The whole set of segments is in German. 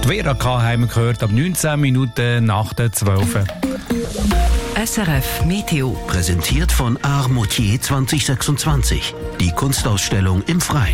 Die Vera K. haben wir gehört, ab 19 Minuten nach der 12. SRF Meteo. Präsentiert von Art Moutier 2026. Die Kunstausstellung im Freien.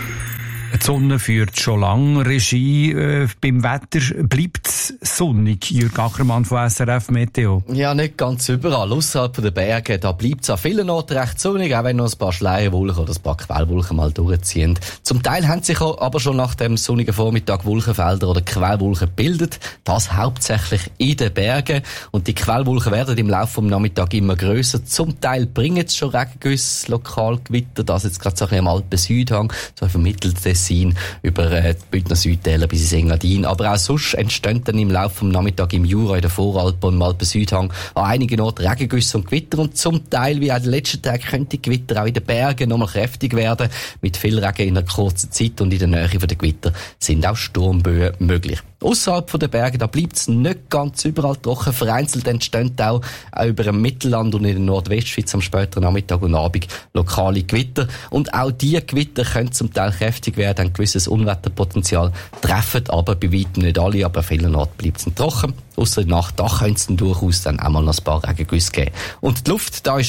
Die Sonne führt schon lange Regie. Beim Wetter bleibt es sonnig. Jürg Ackermann von SRF Meteo. Ja, nicht ganz überall. Ausserhalb der Berge, da bleibt es an vielen Orten recht sonnig, auch wenn noch ein paar Schleierwolken oder ein paar Quellwolken mal durchziehen. Zum Teil haben sich aber schon nach dem sonnigen Vormittag Wolkenfelder oder Quellwolken gebildet. Das hauptsächlich in den Bergen. Und die Quellwolken werden im Laufe des Nachmittags immer grösser. Zum Teil bringen es schon Regengüsse, Lokalgewitter, das jetzt gerade so ein bisschen am Alpen-Südhang, so vermittelt Tessin über die Bündner Südtäler bis ins Engadin. Aber auch sonst entstehen dann im Laufe des Nachmittags im Jura, in der Voralpen und im Alpen-Südhang an einigen Orten Regengüsse und Gewitter. Und zum Teil, wie auch in den letzten Tagen, könnte die Gewitter auch in den Bergen nochmal kräftig werden. Mit viel Regen in einer kurzen Zeit und in der Nähe der Gewitter sind auch Sturmböen möglich. Ausserhalb der Berge, da bleibt es nicht ganz überall trocken. Vereinzelt entstehen auch über dem Mittelland und in der Nordwestschweiz am späteren Nachmittag und Abend lokale Gewitter. Und auch diese Gewitter können zum Teil kräftig werden, ein gewisses Unwetterpotenzial, treffen aber bei weitem nicht alle, aber an vielen Orten bleibt es trocken. Ausser in der Nacht, da könnte es durchaus dann auch mal noch ein paar Regengüsse geben. Und die Luft, die ist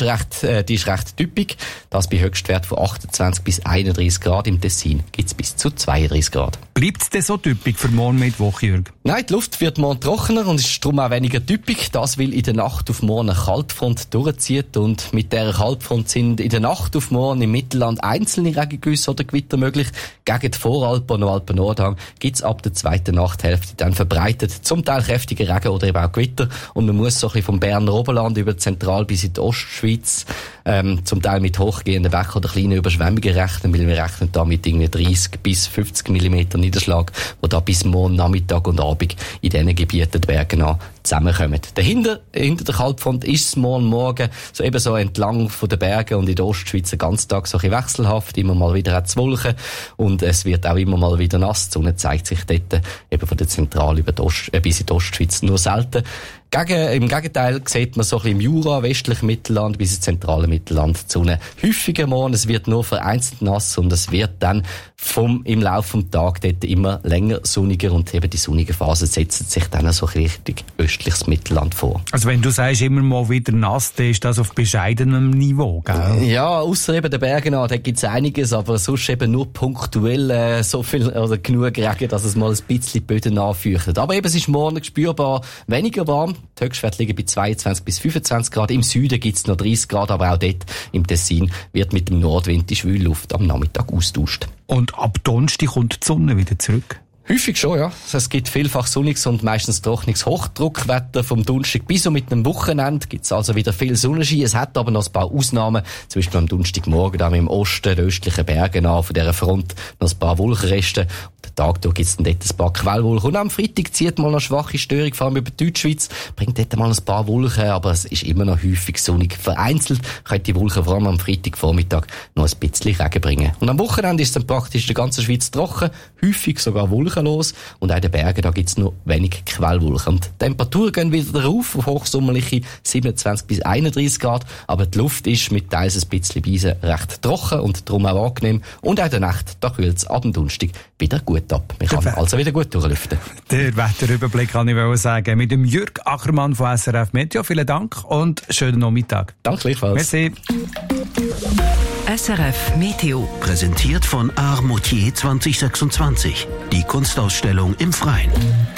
recht typisch. Das bei Höchstwert von 28 bis 31 Grad. Im Tessin gibt es bis zu 32 Grad. Bleibt es denn so typisch für morgen Mittwoch, Jürg? Nein, die Luft wird morgen trockener und ist darum auch weniger typisch. Das, weil in der Nacht auf morgen eine Kaltfront durchzieht. Und mit dieser Kaltfront sind in der Nacht auf morgen im Mittelland einzelne Regengüsse oder Gewitter möglich. Gegen die Voralpen und Alpen-Nordhang gibt es ab der zweiten Nachthälfte dann verbreitet zum Teil kräftige Regen oder eben auch Gewitter. Und man muss so ein bisschen vom Berner Oberland über Zentral bis in die Ostschweiz zum Teil mit hochgehenden Bächen oder kleinen Überschwemmungen rechnen, weil wir rechnen da mit irgendwie 30 bis 50 mm Niederschlag, wo da bis morgen Nachmittag und Abend in diesen Gebieten die Berge an zusammenkommen. Hinter der Kaltfront ist es morgen so eben so entlang von den Bergen und in der Ostschweiz den ganzen Tag so ein bisschen wechselhaft, immer mal wieder hat es Wolken und es wird auch immer mal wieder nass. Die Sonne zeigt sich dort eben von der Zentral über die bis in die Ostschweiz nur selten. Im Gegenteil sieht man so ein bisschen im Jura, westlichen Mittelland bis ins zentrale Mittelland die Sonne häufiger morgen. Es wird nur vereinzelt nass und es wird dann im Laufe des Tages dort immer länger sonniger und eben die sonnige Phase setzt sich dann so richtig östliches Mittelland vor. Also wenn du sagst, immer mal wieder nass, dann ist das auf bescheidenem Niveau, gell? Ja, ausser eben den Bergen an, da gibt es einiges, aber sonst eben nur punktuell so viel oder genug Regen, dass es mal ein bisschen die Böden anfeuchtet. Aber eben, es ist morgen spürbar weniger warm. Die Höchstwerte liegen bei 22 bis 25 Grad. Im Süden gibt es noch 30 Grad, aber auch dort im Tessin wird mit dem Nordwind die schwüle Luft am Nachmittag austauscht. Und ab Donnerstag kommt die Sonne wieder zurück? Häufig schon, ja. Es gibt vielfach sonniges und meistens trockenes Hochdruckwetter. Vom Donnerstag bis und mit dem Wochenende gibt es also wieder viel Sonnenschein. Es hat aber noch ein paar Ausnahmen. Zum Beispiel am Donnerstagmorgen da im Osten, den östlichen Bergen an, von dieser Front noch ein paar Wolkenreste. Den Tag durch gibt es dann dort ein paar Quellwolken. Und am Freitag zieht mal noch schwache Störung, vor allem über die Deutschschweiz, bringt dort mal ein paar Wolken, aber es ist immer noch häufig sonnig. Vereinzelt können die Wolken vor allem am Freitagvormittag noch ein bisschen Regen bringen. Und am Wochenende ist es dann praktisch in der ganzen Schweiz trocken, häufig sogar wolkenlos. Und auch in den Bergen, da gibt es nur wenig Quellwolken. Und die Temperaturen gehen wieder rauf, auf hochsommerliche 27 bis 31 Grad, aber die Luft ist mit teils ein bisschen Beisen recht trocken und darum auch angenehm. Und auch in der Nacht, da kühlt es ab dem Donnerstag wieder gut ab. Man kann also wieder gut durchlüften. Der Wetterüberblick kann ich sagen. Mit dem Jürg Ackermann von SRF Meteo. Vielen Dank und schönen Nachmittag. Danke gleichfalls. Merci. SRF Meteo. Präsentiert von Art Moutier 2026. Die Kunstausstellung im Freien.